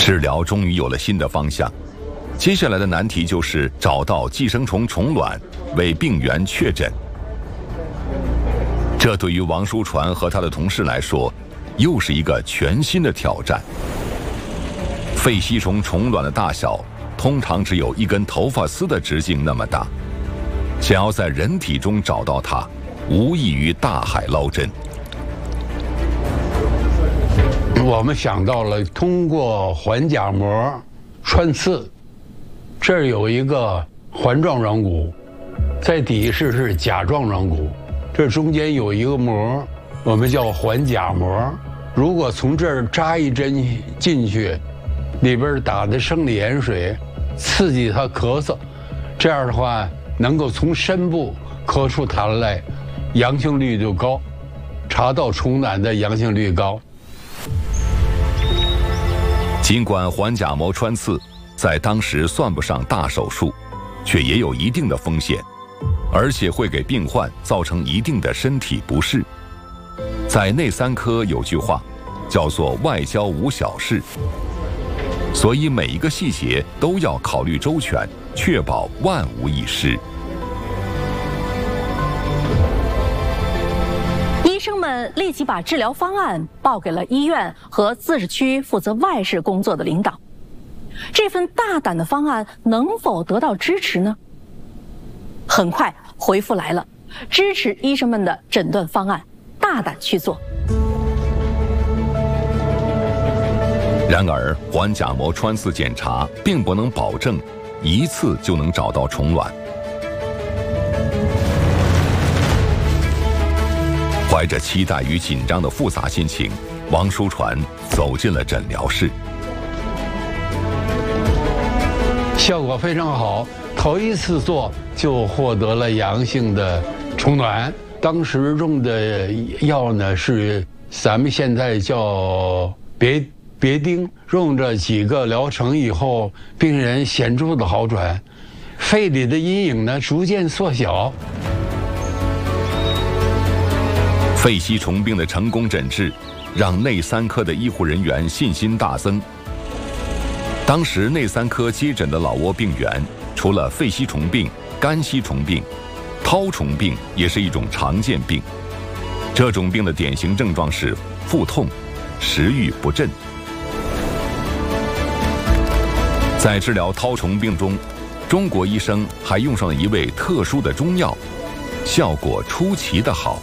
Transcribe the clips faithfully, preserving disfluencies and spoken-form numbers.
治疗终于有了新的方向，接下来的难题就是找到寄生虫虫卵，为病源确诊。这对于王书传和他的同事来说，又是一个全新的挑战。肺吸虫虫卵的大小通常只有一根头发丝的直径那么大，想要在人体中找到它，无异于大海捞针。 我们想到了通过环甲膜穿刺，这儿有一个环状软骨，在底是是甲状软骨，这中间有一个膜，我们叫环甲膜。如果从这儿扎一针进去，里边打的生理盐水，刺激它咳嗽，这样的话能够从深部咳出痰来，阳性率就高，查到虫卵的阳性率高。 尽管环甲膜穿刺在当时算不上大手术，却也有一定的风险，而且会给病患造成一定的身体不适。在内三科有句话，叫做外交无小事，所以每一个细节都要考虑周全，确保万无一失。 医生们立即把治疗方案报给了医院和自治区负责外事工作的领导。这份大胆的方案能否得到支持呢？很快回复来了，支持医生们的诊断方案，大胆去做。 然而，环甲膜穿刺检查并不能保证一次就能找到虫卵。怀着期待与紧张的复杂心情，王书传走进了诊疗室。 效果非常好，头一次做就获得了阳性的虫卵。当时用的药呢是咱们现在叫别别丁，用这几个疗程以后，病人显著的好转，肺里的阴影呢逐渐缩小。 肺吸虫病的成功诊治，让内三科的医护人员信心大增。当时内三科接诊的老挝病员，除了肺吸虫病、肝吸虫病，绦虫病也是一种常见病。这种病的典型症状是腹痛、食欲不振。在治疗绦虫病中，中国医生还用上了一味特殊的中药，效果出奇的好。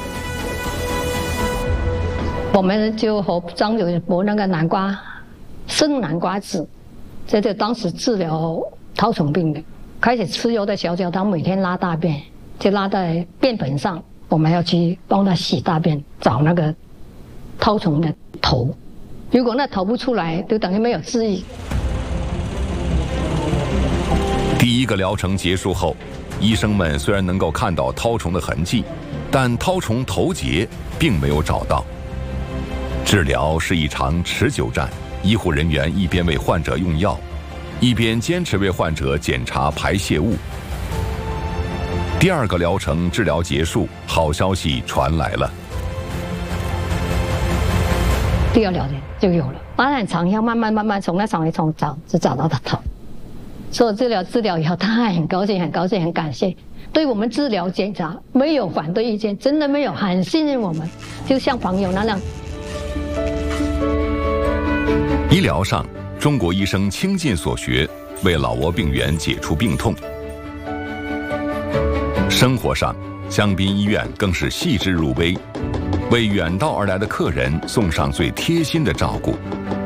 我们就和张友磨那个南瓜，生南瓜子，这就当时治疗绦虫病的。开始吃药的小脚，他每天拉大便，就拉在便盆上，我们要去帮他洗大便，找那个绦虫的头。如果那头不出来，就等于没有治愈。 第一个疗程结束后，医生们虽然能够看到绦虫的痕迹，但绦虫头节并没有找到。治疗是一场持久战，医护人员一边为患者用药，一边坚持为患者检查排泄物。第二个疗程治疗结束，好消息传来了。 第二疗程就有了，发展长要慢慢慢慢从那上面从找，就找到他头。所以治疗治疗以后，他很高兴，很高兴，很感谢。对我们治疗检查没有反对意见，真的没有，很信任我们，就像朋友那样。 医疗上，中国医生倾尽所学，为老挝病员解除病痛。生活上，江滨医院更是细致入微，为远道而来的客人送上最贴心的照顾。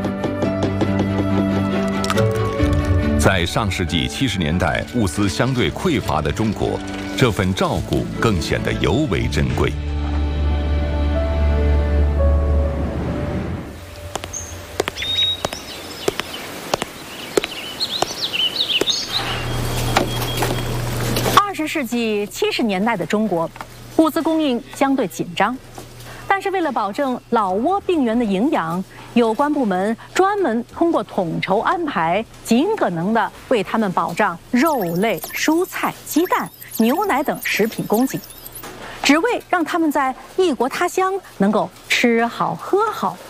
在上世纪七十年代物资相对匮乏的中国，这份照顾更显得尤为珍贵。 二十世纪七十年代的中国，物资供应相对紧张，但是为了保证老挝病员的营养，有关部门专门通过统筹安排，尽可能的为他们保障肉类、蔬菜、鸡蛋、牛奶等食品供给，只为让他们在异国他乡能够吃好喝好，